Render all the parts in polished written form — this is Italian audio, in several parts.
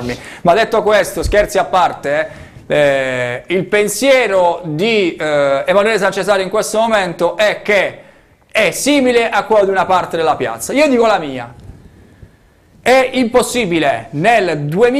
enormi. Ma detto questo, scherzi a parte, il pensiero di Emanuele San Cesare in questo momento è che è simile a quello di una parte della piazza. Io dico la mia. È impossibile nel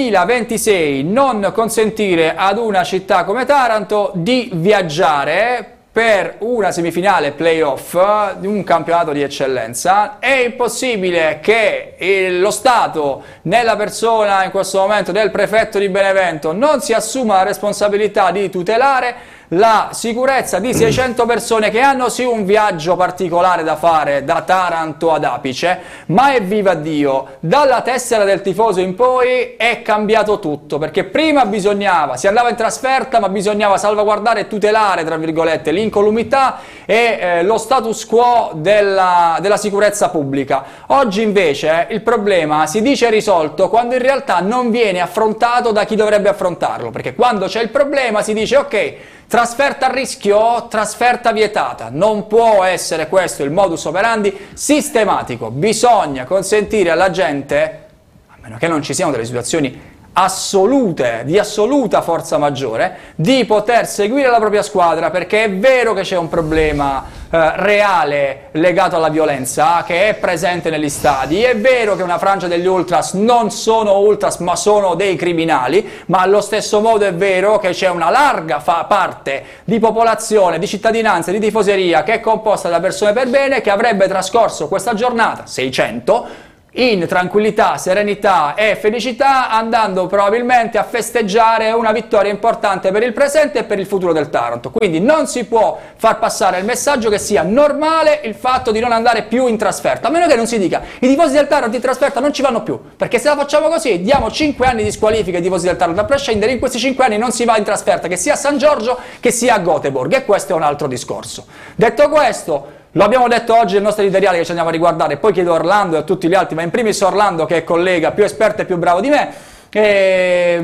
2026 non consentire ad una città come Taranto di viaggiare per una semifinale playoff di un campionato di eccellenza. È impossibile che lo Stato, nella persona in questo momento del prefetto di Benevento, non si assuma la responsabilità di tutelare la sicurezza di 600 persone che hanno sì un viaggio particolare da fare da Taranto ad Apice, ma è viva Dio, dalla tessera del tifoso in poi è cambiato tutto, perché prima si andava in trasferta ma bisognava salvaguardare e tutelare, tra virgolette, l'incolumità e lo status quo della sicurezza pubblica. Oggi invece il problema si dice risolto quando in realtà non viene affrontato da chi dovrebbe affrontarlo, perché quando c'è il problema si dice ok, trasferta a rischio, trasferta vietata. Non può essere questo il modus operandi sistematico. Bisogna consentire alla gente, a meno che non ci siano delle situazioni assolute, di assoluta forza maggiore, di poter seguire la propria squadra, perché è vero che c'è un problema reale legato alla violenza che è presente negli stadi, è vero che una frangia degli ultras non sono ultras ma sono dei criminali, ma allo stesso modo è vero che c'è una larga parte di popolazione, di cittadinanza, di tifoseria che è composta da persone per bene, che avrebbe trascorso questa giornata, 600, in tranquillità, serenità e felicità, andando probabilmente a festeggiare una vittoria importante per il presente e per il futuro del Taranto. Quindi non si può far passare il messaggio che sia normale il fatto di non andare più in trasferta, a meno che non si dica i tifosi del Taranto in trasferta non ci vanno più, perché se la facciamo così diamo 5 anni di squalifica ai tifosi del Taranto, a prescindere, in questi 5 anni non si va in trasferta, che sia a San Giorgio che sia a Göteborg, e questo è un altro discorso. Detto questo, lo abbiamo detto oggi nel nostro editoriale che ci andiamo a riguardare, poi chiedo a Orlando e a tutti gli altri, ma in primis Orlando che è collega più esperto e più bravo di me. È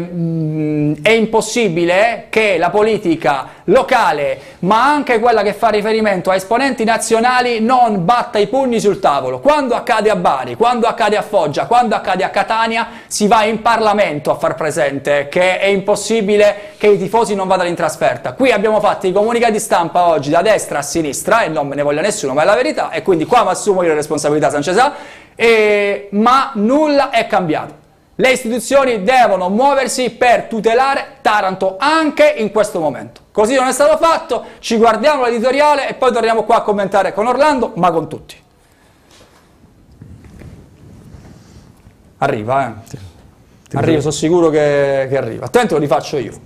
impossibile che la politica locale, ma anche quella che fa riferimento a esponenti nazionali, non batta i pugni sul tavolo. Quando accade a Bari, quando accade a Foggia, quando accade a Catania, si va in Parlamento a far presente che è impossibile che i tifosi non vadano in trasferta. Qui abbiamo fatto i comunicati stampa oggi da destra a sinistra, e non me ne voglia nessuno, ma è la verità, e quindi qua mi assumo io le responsabilità, San Cesare, ma nulla è cambiato. Le istituzioni devono muoversi per tutelare Taranto anche in questo momento. Così non è stato fatto, ci guardiamo l'editoriale e poi torniamo qua a commentare con Orlando, ma con tutti. Arriva, Arriva, sono sicuro che arriva. Attento, lo rifaccio io.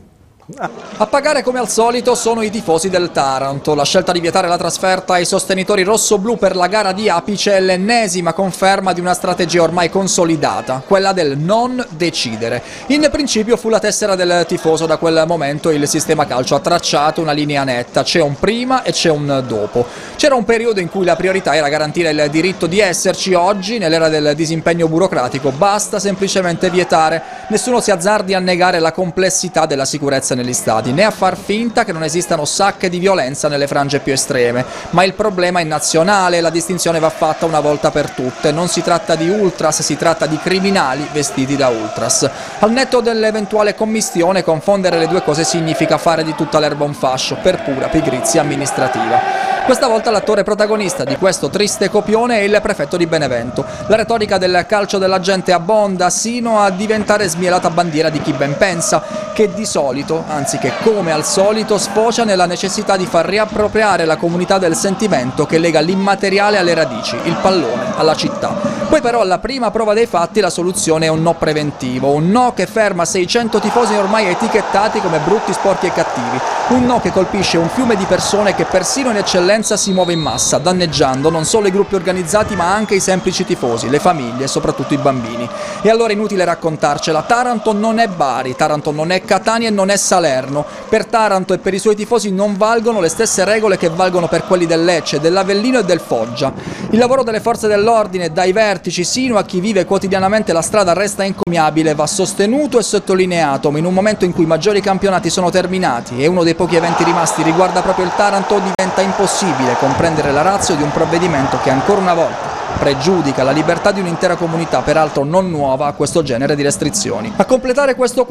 A pagare come al solito sono i tifosi del Taranto. La scelta di vietare la trasferta ai sostenitori rossoblù per la gara di Apice è l'ennesima conferma di una strategia ormai consolidata, quella del non decidere. In principio fu la tessera del tifoso, da quel momento il sistema calcio ha tracciato una linea netta, c'è un prima e c'è un dopo. C'era un periodo in cui la priorità era garantire il diritto di esserci, oggi nell'era del disimpegno burocratico basta semplicemente vietare, nessuno si azzardi a negare la complessità della sicurezza negli stadi, né a far finta che non esistano sacche di violenza nelle frange più estreme, ma il problema è nazionale, la distinzione va fatta una volta per tutte, non si tratta di ultras, si tratta di criminali vestiti da ultras. Al netto dell'eventuale commistione, confondere le due cose significa fare di tutta l'erba un fascio, per pura pigrizia amministrativa. Questa volta l'attore protagonista di questo triste copione è il prefetto di Benevento. La retorica del calcio della gente abbonda sino a diventare smielata bandiera di chi ben pensa, che di solito, anzi che come al solito, sfocia nella necessità di far riappropriare la comunità del sentimento che lega l'immateriale alle radici, il pallone alla città. Poi però alla prima prova dei fatti la soluzione è un no preventivo, un no che ferma 600 tifosi ormai etichettati come brutti, sporchi e cattivi, un no che colpisce un fiume di persone che persino in eccellenza si muove in massa, danneggiando non solo i gruppi organizzati ma anche i semplici tifosi, le famiglie e soprattutto i bambini. E allora inutile raccontarcela, Taranto non è Bari, Taranto non è Catania e non è Salerno. Per Taranto e per i suoi tifosi non valgono le stesse regole che valgono per quelli del Lecce, dell'Avellino e del Foggia. Il lavoro delle forze dell'ordine, dai vertici sino a chi vive quotidianamente la strada, resta encomiabile, va sostenuto e sottolineato, ma in un momento in cui i maggiori campionati sono terminati e uno dei pochi eventi rimasti riguarda proprio il Taranto, diventa impossibile comprendere la ratio di un provvedimento che ancora una volta pregiudica la libertà di un'intera comunità, peraltro non nuova a questo genere di restrizioni. A completare questo